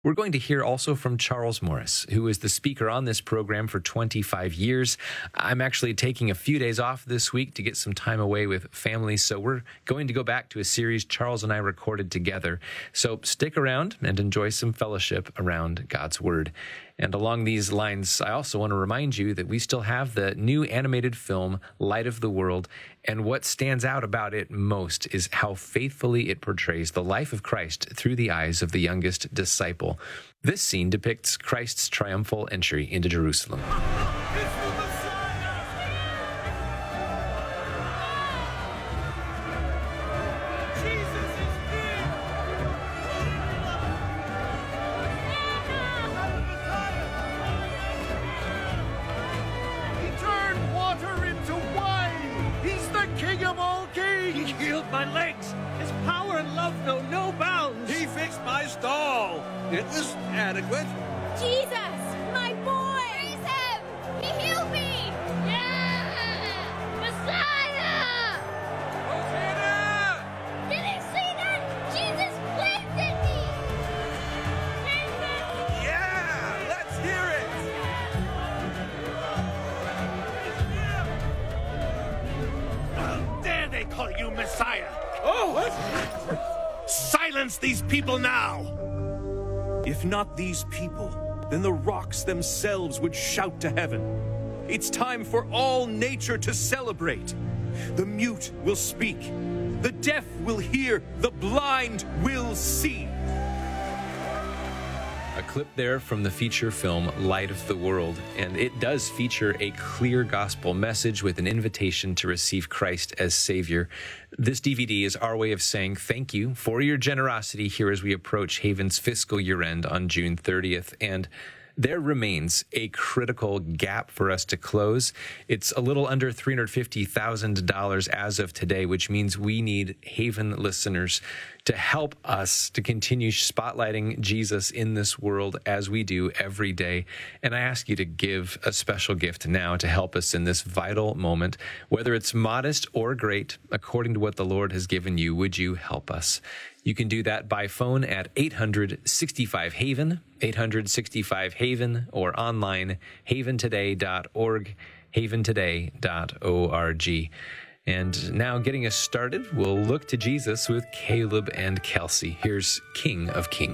We're going to hear also from Charles Morris, who is the speaker on this program for 25 years. I'm actually taking a few days off this week to get some time away with family, so we're going to go back to a series Charles and I recorded together. So stick around and enjoy some fellowship around God's Word. And along these lines, I also want to remind you that we still have the new animated film, Light of the World, and what stands out about it most is how faithfully it portrays the life of Christ through the eyes of the youngest disciple. This scene depicts Christ's triumphal entry into Jerusalem. My legs. His power and love know no bounds. He fixed my stall. It was adequate. Jesus, my boy! Praise him! He healed me! Yeah! Messiah! Hosanna! Did you see that? Jesus planted me! Jesus! Yeah! Let's hear it! How dare they call you Messiah? Oh! What? Silence these people now! If not these people, then the rocks themselves would shout to heaven. It's time for all nature to celebrate. The mute will speak, the deaf will hear, the blind will see. A clip there from the feature film Light of the World, and it does feature a clear gospel message with an invitation to receive Christ as Savior. This DVD is our way of saying thank you for your generosity here as we approach Haven's fiscal year end on June 30th, and there remains a critical gap for us to close. It's a little under $350,000 as of today, which means we need Haven listeners to help us to continue spotlighting Jesus in this world as we do every day. And I ask you to give a special gift now to help us in this vital moment, whether it's modest or great, according to what the Lord has given you. Would you help us? You can do that by phone at 800-65-HAVEN, 800-65-HAVEN, or online, haventoday.org, haventoday.org. And now getting us started, we'll look to Jesus with Caleb and Kelsey. Here's King of Kings.